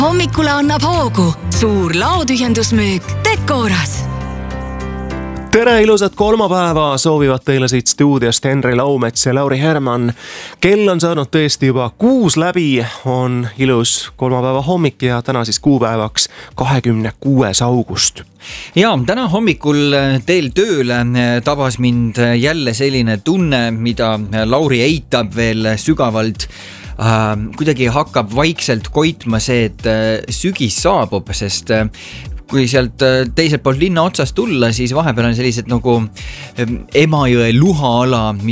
Hommikule annab hoogu suur laotühjendusmüük Decoras. Tere ilusat kolmapäeva soovivad teile siit stuudiost Henri Laumets ja Lauri Herman. Kell on saanud tõesti juba 6 läbi, on ilus kolmapäeva hommik ja täna siis kuupäevaks 26. august. Ja täna hommikul teel tööle tabas mind jälle selline tunne, mida Lauri eitab veel sügavalt. Kuidagi hakkab vaikselt koitma see, et sügis saabub, sest kui sealt teiselt poolt linna otsast tulla, siis vahepeal on sellised nagu Emajõe luhaala,